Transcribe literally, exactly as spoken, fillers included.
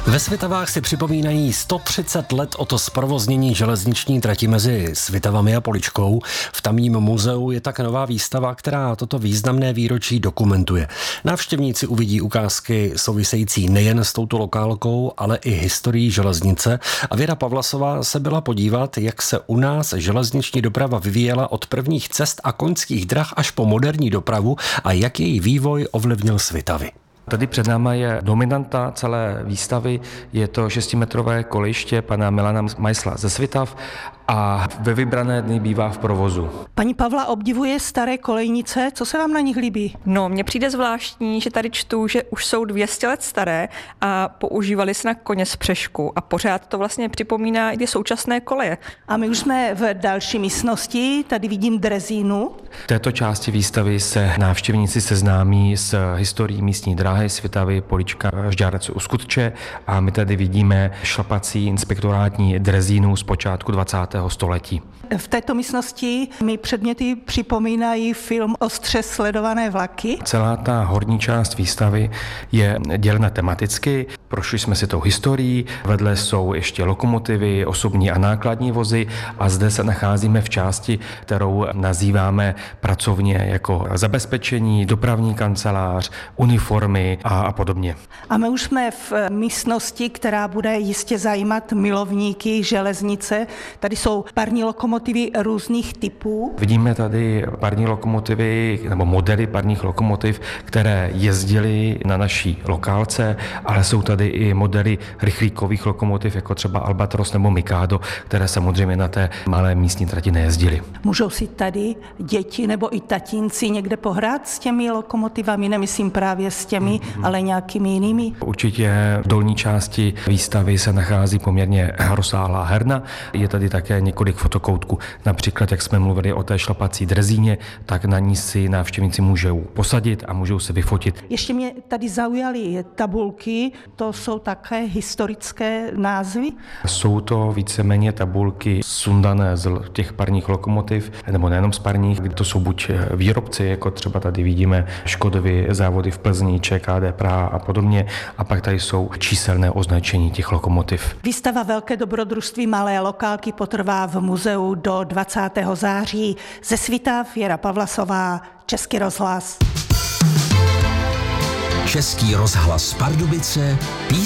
Ve Svitavách si připomínají sto třicet let od zprovoznění železniční trati mezi Svitavami a Poličkou. V tamním muzeu je tak nová výstava, která toto významné výročí dokumentuje. Návštěvníci uvidí ukázky související nejen s touto lokálkou, ale i historií železnice. A Věra Pavlasová se byla podívat, jak se u nás železniční doprava vyvíjela od prvních cest a koňských drah až po moderní dopravu a jak její vývoj ovlivnil Svitavy. Tady před náma je dominanta celé výstavy, je to šestimetrové kolejiště pana Milana Majsla ze Svitav a ve vybrané dny bývá v provozu. Paní Pavla obdivuje staré kolejnice, co se vám na nich líbí? No, mně přijde zvláštní, že tady čtu, že už jsou dvě stě let staré a používali se na koně z přešku a pořád to vlastně připomíná i ty současné koleje. A my už jsme v další místnosti, tady vidím drezínu. V této části výstavy se návštěvníci seznámí s historií místní dráhy Svitavy, Polička, Žďárec u Skutče a my tady vidíme šlapací inspektorátní drezínu z počátku dvacátého století. V této místnosti mi předměty připomínají film Ostře sledované vlaky. Celá ta horní část výstavy je dělena tematicky. Prošli jsme si tou historií, vedle jsou ještě lokomotivy, osobní a nákladní vozy a zde se nacházíme v části, kterou nazýváme pracovně jako zabezpečení, dopravní kancelář, uniformy a, a podobně. A my už jsme v místnosti, která bude jistě zajímat milovníky železnice. Tady jsou parní lokomotivy různých typů. Vidíme tady parní lokomotivy nebo modely parních lokomotiv, které jezdily na naší lokálce, ale jsou tady i modely rychlíkových lokomotiv, jako třeba Albatros nebo Mikado, které samozřejmě na té malé místní trati nejezdily. Můžou si tady děti nebo i tatínci někde pohrát s těmi lokomotivami, nemyslím právě s těmi, mm-hmm. ale nějakými jinými? Určitě v dolní části výstavy se nachází poměrně rozsáhlá herna. Je tady také několik fotokoutků. Například, jak jsme mluvili o té šlapací drezíně, tak na ní si návštěvníci můžou posadit a můžou se vyfotit. Ještě mě tady zaujaly tabulky, to jsou také historické názvy? Jsou to víceméně tabulky sundané z těch parních lokomotiv, nebo nejenom z parních, to jsou buď výrobci, jako třeba tady vidíme Škodovy závody v Plzni, ČKD Praha a podobně, a pak tady jsou číselné označení těch lokomotiv. Výstava Velké dobrodružství malé lokálky potrvá v muzeu do dvacátého září. Ze Svitav Věra Pavlasová, Český rozhlas. Český rozhlas Pardubice, písně